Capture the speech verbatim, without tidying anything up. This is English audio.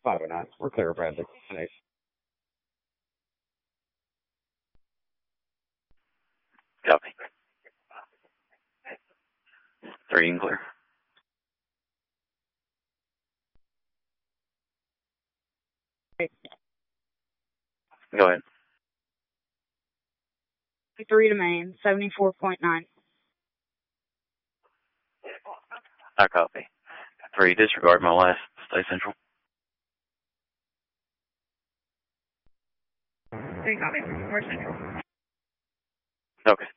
five oh nine. We're clear, Bradley. Nice. Copy. Three and clear. Go ahead. Three to main, seventy-four point nine. I copy. Three, disregard my last. Stay central. Three copy. We're central. Okay.